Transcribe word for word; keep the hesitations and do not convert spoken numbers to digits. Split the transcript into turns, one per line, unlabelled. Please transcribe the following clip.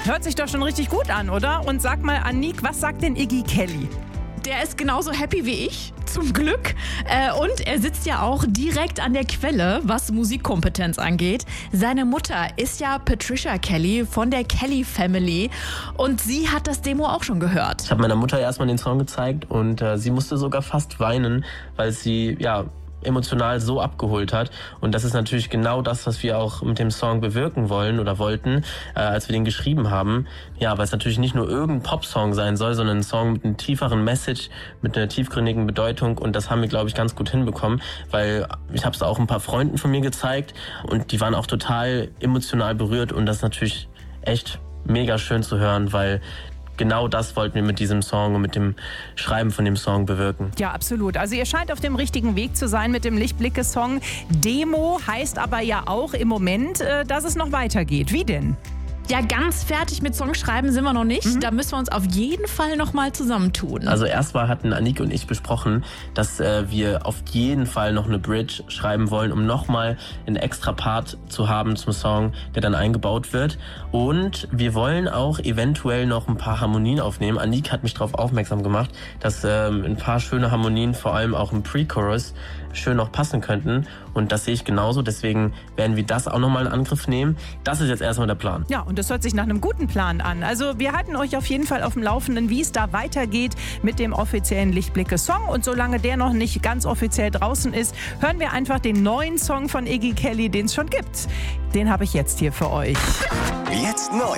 hört sich doch schon richtig gut an, oder? Und sag mal, Anik, was sagt denn Iggy Kelly?
Der ist genauso happy wie ich, zum Glück. Äh, und er sitzt ja auch direkt an der Quelle, was Musikkompetenz angeht. Seine Mutter ist ja Patricia Kelly von der Kelly Family. Und sie hat das Demo auch schon gehört.
Ich habe meiner Mutter erstmal den Song gezeigt und äh, sie musste sogar fast weinen, weil sie, ja, emotional so abgeholt hat. Und das ist natürlich genau das, was wir auch mit dem Song bewirken wollen oder wollten, äh, als wir den geschrieben haben. Ja, weil es natürlich nicht nur irgendein Popsong sein soll, sondern ein Song mit einem tieferen Message, mit einer tiefgründigen Bedeutung. Und das haben wir, glaube ich, ganz gut hinbekommen, weil ich habe es auch ein paar Freunden von mir gezeigt und die waren auch total emotional berührt. Und das ist natürlich echt mega schön zu hören, weil genau das wollten wir mit diesem Song und mit dem Schreiben von dem Song bewirken.
Ja, absolut. Also ihr scheint auf dem richtigen Weg zu sein mit dem Lichtblicke-Song. Demo heißt aber ja auch im Moment, dass es noch weitergeht. Wie denn?
Ja, ganz fertig mit Songschreiben sind wir noch nicht. Mhm. Da müssen wir uns auf jeden Fall noch mal zusammentun.
Also erstmal hatten Anik und ich besprochen, dass äh, wir auf jeden Fall noch eine Bridge schreiben wollen, um nochmal einen extra Part zu haben zum Song, der dann eingebaut wird. Und wir wollen auch eventuell noch ein paar Harmonien aufnehmen. Anik hat mich darauf aufmerksam gemacht, dass ähm, ein paar schöne Harmonien, vor allem auch im Pre-Chorus, schön noch passen könnten. Und das sehe ich genauso. Deswegen werden wir das auch nochmal in Angriff nehmen. Das ist jetzt erstmal der Plan.
Ja, und das hört sich nach einem guten Plan an. Also wir halten euch auf jeden Fall auf dem Laufenden, wie es da weitergeht mit dem offiziellen Lichtblicke-Song. Und solange der noch nicht ganz offiziell draußen ist, hören wir einfach den neuen Song von Iggy Kelly, den es schon gibt. Den habe ich jetzt hier für euch.
Jetzt neu